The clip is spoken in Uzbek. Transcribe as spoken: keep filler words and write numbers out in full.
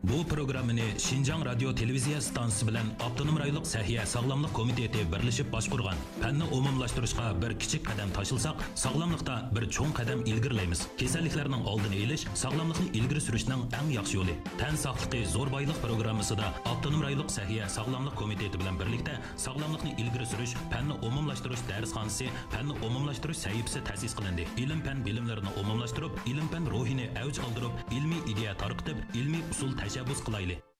Bu programmani Şinjan Radyo Televiziya stansiyasi bilan Avtonom rayonluq Sahiya Sog'lomlik komiteti birlashib boshqurgan. Fanni umumlashtirishga bir kichik qadam tashlsak, sog'lomlikda bir cho'ng qadam ilgirlaymiz. Kasalliklarning oldini olish sog'lomlikni ilgari surishning eng yaxshi yo'li. Tan sog'ligi zo'r boylik programmasida Avtonom rayonluq Sahiya Sog'lomlik komiteti bilan birlikda sog'lomlikni ilgari surish, fanni umumlashtirish darsxonasi, fanni umumlashtirish sahifasi ta'sis qilindi. Ilm fan bilimlarini umumlashtirib, ilm fan ruhini avj oldirib, ilmiy ideya tarqitib, ilmiy usul tashabbus qilaylik.